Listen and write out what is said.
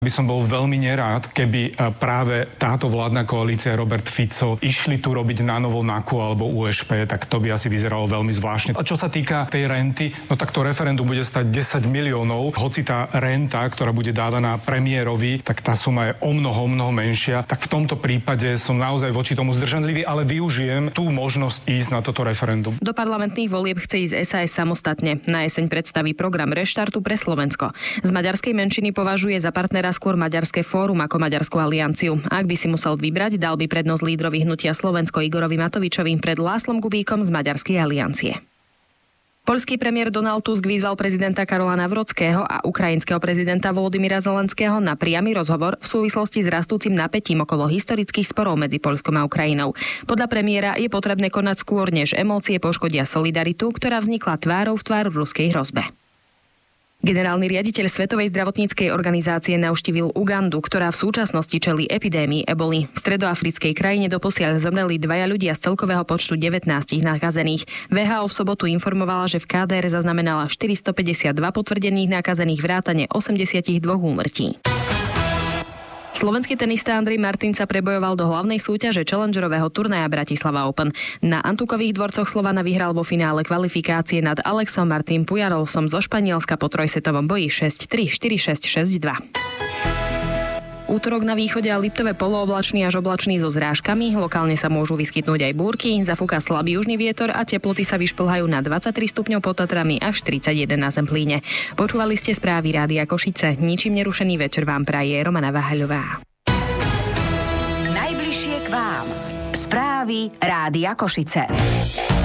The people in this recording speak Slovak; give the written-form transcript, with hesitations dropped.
By som bol veľmi nerád, keby práve táto vládna koalícia Robert Fico išli tu robiť na novo NAKU alebo USP, tak to by asi vyzeralo veľmi zvláštne. A čo sa týka tej renty, no tak to referendum bude stať 10 miliónov, hoci tá renta, ktorá bude dávaná premiérovi, tak tá suma je o mnoho menšia. Tak v tomto prípade som naozaj voči tomu zdržanlivý, ale využijem tú možnosť ísť na toto referendum. Do parlamentných volieb chce ísť SAS samostatne. Na jeseň predstaví program Reštartu pre Slovensko. Z maďarskej menšiny považuje za partnera skôr Maďarské fórum ako Maďarskú alianciu. Ak by si musel vybrať, dal by prednosť lídrovi hnutia Slovensko Igorovi Matovičovi pred Lászlom Kubíkom z Maďarskej aliancie. Poľský premiér Donald Tusk vyzval prezidenta Karola Nawrockiho a ukrajinského prezidenta Volodymyra Zelenského na priamy rozhovor v súvislosti s rastúcim napätím okolo historických sporov medzi Poľskom a Ukrajinou. Podľa premiéra je potrebné konať skôr, než emócie poškodia solidaritu, ktorá vznikla tvárou v tvár ruskej hrozbe. Generálny riaditeľ Svetovej zdravotníckej organizácie navštívil Ugandu, ktorá v súčasnosti čelí epidémii eboli. V stredoafrickej krajine doposiaľ zomreli 2 ľudia z celkového počtu 19 nakazených. WHO v sobotu informovala, že v KDR zaznamenala 452 potvrdených nakazených vrátane 82 úmrtí. Slovenský tenista Andrej Martin sa prebojoval do hlavnej súťaže challengerového turnaja Bratislava Open. Na Antukových dvorcoch Slovana vyhral vo finále kvalifikácie nad Alexom Martin Pujarolsom zo Španielska po trojsetovom boji 6-3, 4-6, 6-2. Útorok na východe a Liptove polooblačný až oblačný so zrážkami. Lokálne sa môžu vyskytnúť aj búrky, zafúka slabý južný vietor a teploty sa vyšplhajú na 23 stupňov pod Tatrami až 31 na Zemplíne. Počúvali ste správy Rádia Košice. Ničím nerušený večer vám praje Romana Váhaľová. Najbližšie k vám. Správy Rádia Košice.